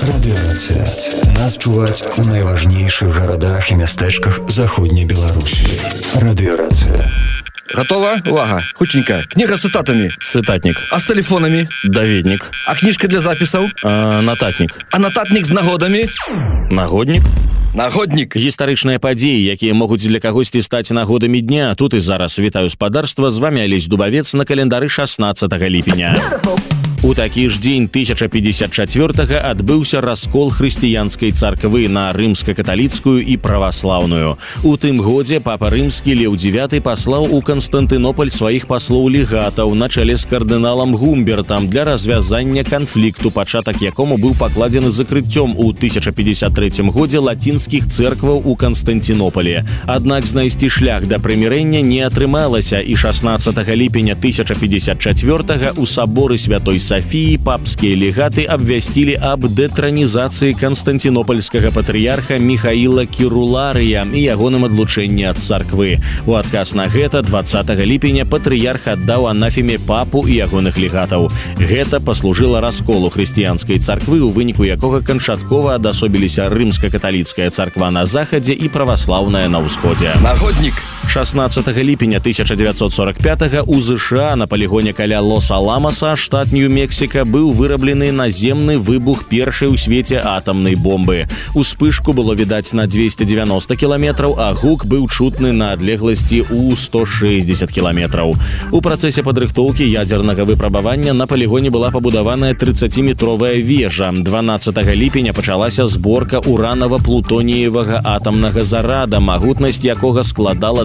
Радыёрацыя. Нас чуваць у найважнейшых гарадах і мястэчках заходняй Беларусі. Радыёрацыя. Готова? Увага. Хутенько. Книга с цитатами. Цитатник. А с телефонами? Даведник. А книжка для записов? Нататник. А нататник с нагодами? Нагодник. Нагодник. Гістарычныя падзеі, якія могуць для кагосьці стаць нагодамі дня. Тут і зараз вітаю спадарства. З вами Алесь Дубавец на календары 16 ліпеня. У такі ж дзень 1054-го адбыўся раскол хрысціянскай царквы на рымска-каталіцкую і праваслаўную. У тым годзе папа рымскі Леў IX паслаў у Канстантынополь сваіх паслоў-легатаў на чале з кардыналам Гумбертам для развязання канфлікту, пачатак якому быў пакладзены закрыццём у 1053 годзе лацінскіх цэркваў у Канстантинополі. Аднак знайсці шлях да прымірэння не атрымалася, і 16 ліпеня 1054-го у саборы Святой Софии папскія легаты абвясцілі аб дэтранізацыі канстантинопольскага патрыярха Михаіла Кіруларыя і ягоным адлучэнні ад царквы. У адказ на гэта 20 ліпеня патрыярх аддаў анафеме папу і ягоных легатаў. Гэта паслужыла расколу хрысціянскай царквы, у выніку якога канчаткова адасобіліся рымска-каталіцкая царква на захадзе і праваслаўная на ўсходзе. Нагодник. 16 ліпеня 1945-го у США на полігоне каля Лос-Аламаса, штат Нью-Мексіка, быў выраблены наземны выбух першай у свеце атамнай бомбы. Успышку было відаць на 290 кіламетраў, а гук быў чутны на адлегласці ў 160 кіламетраў. У працэсе падрыхтоўкі ядзернага выпрабавання на полігоне была пабудаваная 30-метровая вежа. 12 ліпеня пачалася зборка уранава-плутоніевага атамнага зарада, магутнасць якога складала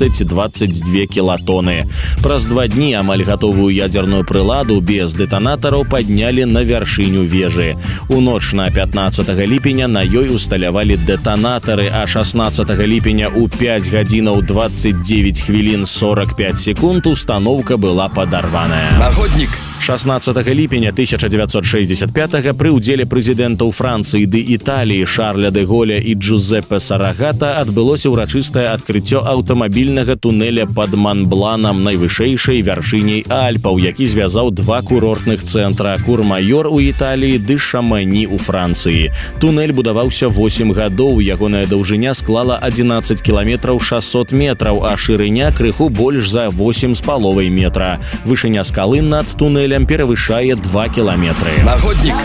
20-22 кілатоны. Праз 2 дні амаль гатовую ядерную прыладу без дэтанатараў паднялі на вяршыню вежы. У ноч на 15 ліпеня на ёй усталявалі дэтанатары, а 16 ліпеня у 5 гадзінаў 29 хвілін 45 секунд установка была падарваная. Нагодник. 16 ліпеня 1965-го пры ўдзеле прэзідэнтаў Францыі ды Італіі Шарля де Голля і Джузеппе Сарагата адбылося ўрачыстае адкрыццё аўтамабільнага тунэля пад Манбланам, найвышэйшай вяршыняй Альпаў, які звязаў 2 курортных цэнтра – Курмайор у Італіі ды Шамані у Францыі. Тунэль будаваўся 8 гадоў, ягоная даўжыня склала 11 кіламетраў 600 метраў, а шырыня крыху больш за 8,5 метра. Вышыня скалы над тунэлем перавышае 2 кіламетры. Нагодник.